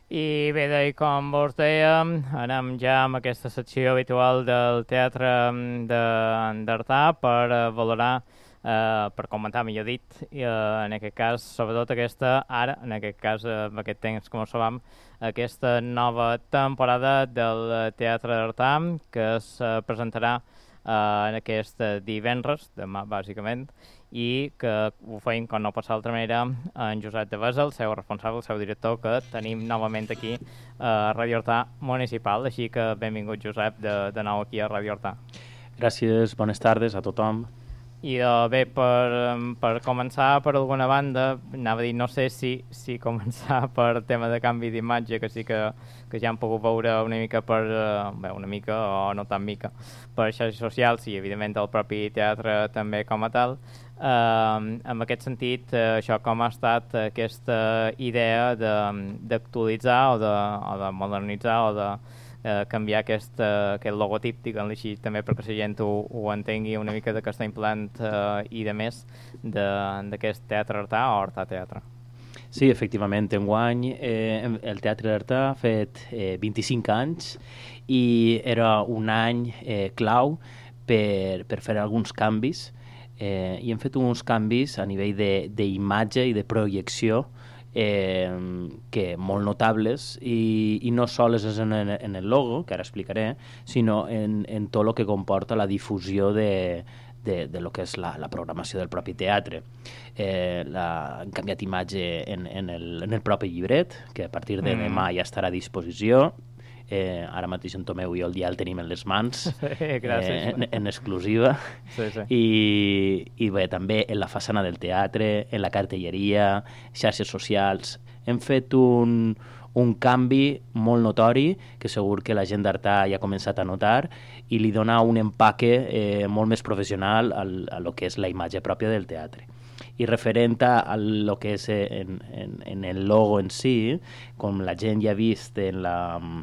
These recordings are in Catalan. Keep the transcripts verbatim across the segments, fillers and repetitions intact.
I bé, doncs, com vos dèiem, anem ja amb aquesta secció habitual del teatre mm, de- d'Artà per eh, valorar, eh, per comentar, millor dit, i, eh, en aquest cas, sobretot aquesta, ara, en aquest cas, eh, amb aquest temps, com ho sabem, aquesta nova temporada del eh, Teatre d'Artà, que es eh, presentarà eh, en aquest eh, divendres, demà, bàsicament, i que ho feim, com no pot ser d'altra manera, en Josep de Besa, el seu responsable, el seu director, que tenim novament aquí a Radio Hortà Municipal. Així que benvingut, Josep, de, de nou aquí a Radio Hortà. Gràcies, bones tardes a tothom. I uh, bé, per, em, per començar, per alguna banda, anava a dir, no sé si, si començar per tema de canvi d'imatge, que sí que, que ja hem pogut veure una mica per, uh, bé, una mica o no tan mica, per xarxes socials i evidentment el propi teatre també com a tal. Uh, en aquest sentit, uh, això com ha estat aquesta idea d'actualitzar o, de, o de modernitzar o de eh, canviar aquest, eh, aquest logotip, diguem-li així, també perquè la gent ho, ho entengui una mica de que està implant eh, i de més d'aquest teatre Artà o Artà Teatre. Sí, efectivament, enguany eh, el Teatre d'Artà ha fet eh, vint-i-cinc anys i era un any eh, clau per, per fer alguns canvis eh, i hem fet uns canvis a nivell d'imatge i de projecció eh, que molt notables i, i no sols és en, en el logo, que ara explicaré, sinó en, en tot el que comporta la difusió de, de, de lo que és la, la programació del propi teatre. Eh, la, hem canviat imatge en, en, el, en el propi llibret, que a partir de mm. demà ja estarà a disposició. Eh, ara mateix en Tomeu i jo ja el tenim en les mans. Sí, gràcies. Eh, en, en exclusiva. Sí, sí. I, i bé, també en la façana del teatre, en la cartelleria, xarxes socials. Hem fet un, un canvi molt notori que segur que la gent d'Artà ja ha començat a notar i li dona un empaque eh, molt més professional al, a lo que és la imatge pròpia del teatre. I referent a lo que és en, en, en el logo en si, com la gent ja ha vist en la...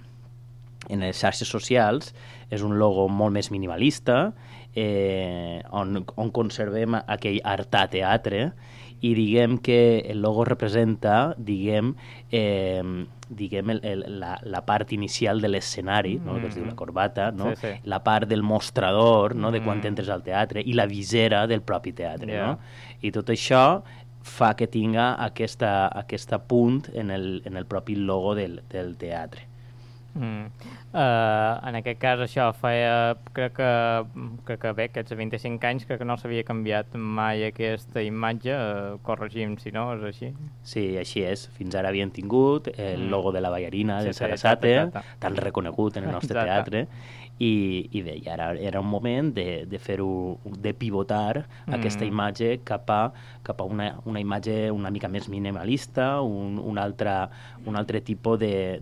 en les xarxes socials, és un logo molt més minimalista, eh, on, on conservem aquell Artà Teatre, i diguem que el logo representa, diguem, eh, diguem el, el, la, la part inicial de l'escenari, no? Que es diu la corbata, no? Sí, sí. La part del mostrador, no? De quan entres al teatre, i la visera del propi teatre. Yeah. No? I tot això fa que tinga aquesta, aquesta punt en el, en el propi logo del, del teatre. Mm. Uh, en aquest cas això feia, crec que, crec que bé, aquests vint-i-cinc anys crec que no s'havia canviat mai aquesta imatge, uh, corregim si no, és així. Sí, així és, fins ara havien tingut el logo de la ballarina sí, de sí, Sarasate, exacte, exacte. tan reconegut en el nostre Exacte. teatre, i, i bé, i ara era un moment de, de fer-ho, de pivotar mm. aquesta imatge cap a, cap a una, una imatge una mica més minimalista, un, un, altre, un altre tipus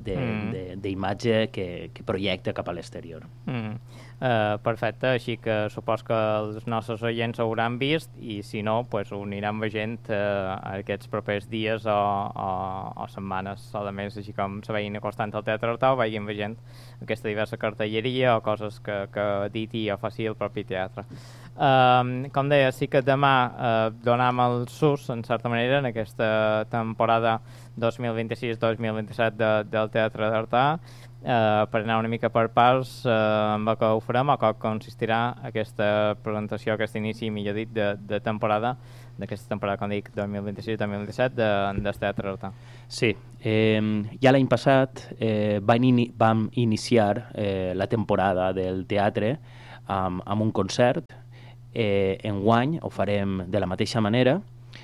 d'imatge mm. que, que projecta cap a l'exterior. Mm. Uh, perfecte, així que supos que els nostres oients ho hauran vist i si no, pues, ho aniran veient uh, aquests propers dies o, o, o setmanes, a més, així com se veien acostant al Teatre Artà o veien veient aquesta diversa cartelleria o coses que, que editi o faci el propi teatre. Uh, com deia, sí que demà uh, donam el sus, en certa manera, en aquesta temporada dos mil vint-i-sis dos mil vint-i-set de, del Teatre d'Artà, Uh, per anar una mica per parts uh, amb el que ho farem o que consistirà aquesta presentació, aquest inici, millor dit, de, de temporada, d'aquesta temporada, com dic, dos mil vint-i-sis dos mil vint-i-set de, del Teatre Artà. Sí, eh, ja l'any passat eh, vam, in vam iniciar eh, la temporada del teatre amb, amb un concert. Eh, enguany ho farem de la mateixa manera,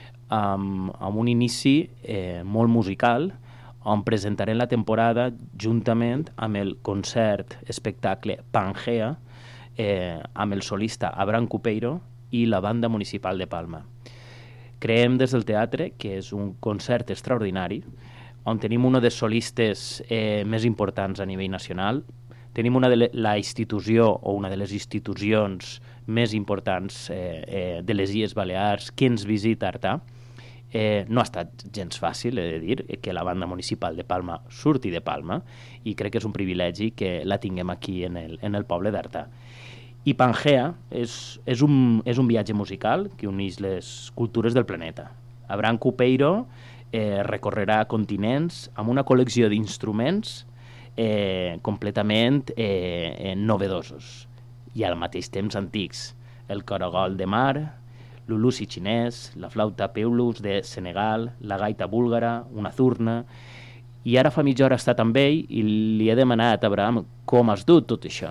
amb, amb un inici eh, molt musical, on presentarem la temporada juntament amb el concert espectacle Pangea, eh, amb el solista Abraham Cupeiro i la Banda Municipal de Palma. Creiem des del teatre que és un concert extraordinari, on tenim un dels solistes eh, més importants a nivell nacional, tenim una de la institució o una de les institucions més importants eh, eh, de les Illes Balears que ens visita Artà. Eh, no ha estat gens fàcil, he de dir, que la Banda Municipal de Palma surti de Palma, i crec que és un privilegi que la tinguem aquí en el, en el poble d'Artà. I Pangea és, és, un, és un viatge musical que uneix les cultures del planeta. Abraham Cupeiro eh, recorrerà continents amb una col·lecció d'instruments eh, completament eh, novedosos i al mateix temps antics. El caragol de mar, l'ulusi xinès, la flauta peulus de Senegal, la gaita búlgara, una zurna. I ara fa mitja hora he estat amb ell i li he demanat a Abraham com has dut tot això.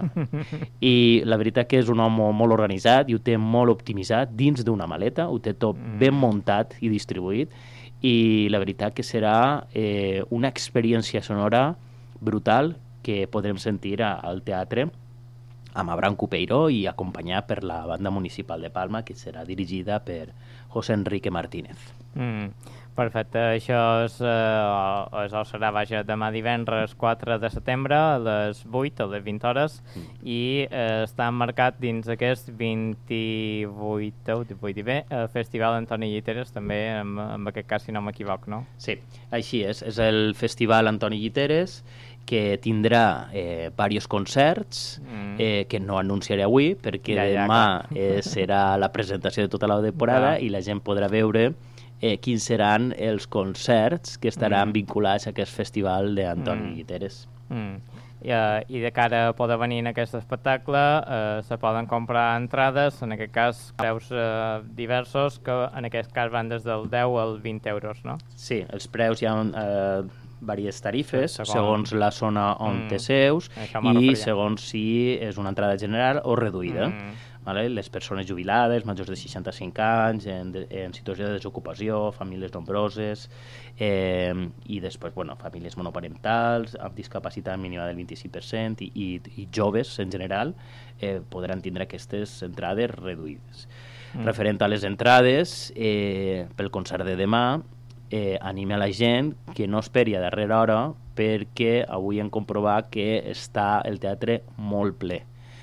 I la veritat que és un home molt organitzat i ho té molt optimitzat dins d'una maleta, ho té tot ben muntat i distribuït, i la veritat que serà eh, una experiència sonora brutal que podrem sentir al teatre amb Abraham Cupeiro i acompanyat per la banda municipal de Palma, que serà dirigida per José Enrique Martínez. Mm, perfecte, això és, eh, això serà, vaja, demà divendres quatre de setembre a les vuit, a les vint hores, mm. i eh, està marcat dins aquest vint-i-vuit, vull dir bé, el Festival Antoni Lliteres, també, en, en aquest cas, si no m'equivoc, no? Sí, així és, és el Festival Antoni Lliteres, que tindrà eh, diversos concerts mm. eh, que no anunciaré avui perquè ja, ja, demà eh, serà la presentació de tota la temporada ja. I la gent podrà veure eh, quins seran els concerts que estaran mm. vinculats a aquest festival d'Antoni mm. Lliteres. Mm. I, uh, I de cara a poder venir en aquest espectacle uh, se poden comprar entrades, en aquest cas preus uh, diversos, que en aquest cas van des del deu al vint euros, no? Sí, els preus hi ha uh, diverses tarifes, segons, segons la zona on mm. té seus i segons si és una entrada general o reduïda. Mm. Vale? Les persones jubilades, majors de seixanta-cinc anys, en, de, en situació de desocupació, famílies nombroses, eh, i després, bueno, famílies monoparentals, amb discapacitat mínima del vint-i-cinc per cent i, i, i joves en general, eh, podran tindre aquestes entrades reduïdes. Mm. Referent a les entrades, eh, pel concert de demà, Eh, anima a la gent que no esperi a darrera hora perquè avui hem comprovat que està el teatre molt ple.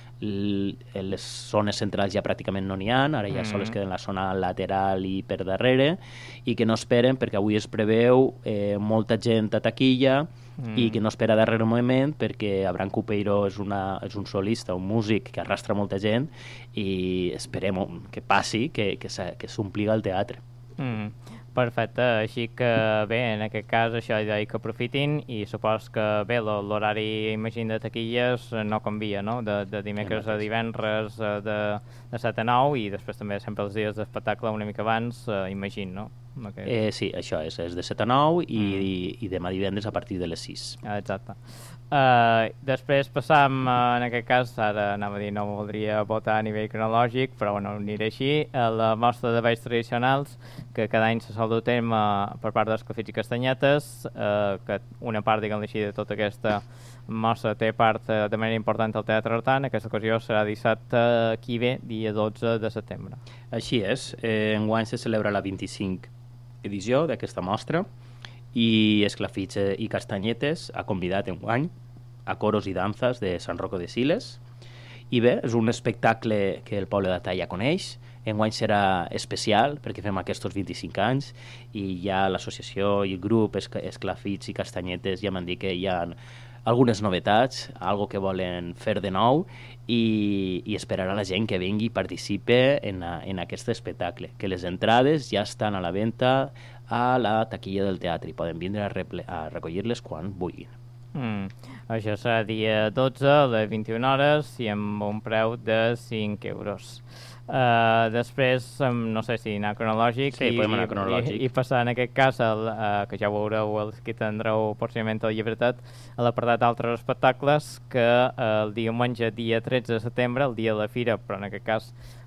L les zones centrals ja pràcticament no n'hi ha, ara ja mm. sols queda en la zona lateral i per darrere, i que no esperen perquè avui es preveu eh, molta gent a taquilla mm. i que no espera darrere moment perquè Abraham Cupeiro és, una, és un solista, un músic que arrastra molta gent i esperem que passi, que, que s'ompliga el teatre. Mm. Perfecte, així que bé, en aquest cas això he dit que aprofitin i supos que bé, l'horari imagino de taquilles no canvia, no? De, de dimecres a divendres de, de set a nou i després també sempre els dies d'espectacle una mica abans, eh, imagino, no? Okay. Eh, sí, això és, és de set a nou i, mm. i, i demà divendres a partir de les sis. Exacte. Uh, després passam, uh, en aquest cas, ara anava a dir, no voldria votar a nivell cronològic, però bueno, aniré així, a la mostra de balls tradicionals, que cada any se sol dur a terme per part dels Esclafits i Castanyetes, uh, que una part, diguem-ne així, de tota aquesta mostra té part uh, de manera important al Teatre Artant. Aquesta ocasió serà dissabte aquí ve, dia dotze de setembre. Així és, eh, enguany se celebra la vint-i-cinc edició d'aquesta mostra, i Esclafits i Castanyetes ha convidat enguany a coros i danzas de Sant Roco de Siles. I bé, és un espectacle que el poble d'Ata ja coneix. Enguany serà especial perquè fem aquests vint-i-cinc anys i ja l'associació i el grup Esclafits i Castanyetes ja m'han dit que hi ha algunes novetats, algo que volen fer de nou i, i esperar a la gent que vingui i participe en, a, en aquest espectacle, que les entrades ja estan a la venda a la taquilla del teatre i poden vindre a, a recollir-les quan vulguin. Mm. Això serà dia dotze a les vint-i-una hores i amb un preu de cinc euros. Uh, després, um, no sé si anar cronològic, sí, i, podem anar cronològic. I, i passar en aquest cas, el, uh, que ja ho veureu els que tindreu possiblement el llibretet, a l'apartat d'altres espectacles, que uh, el diumenge dia tretze de setembre, el dia de la fira, però en aquest cas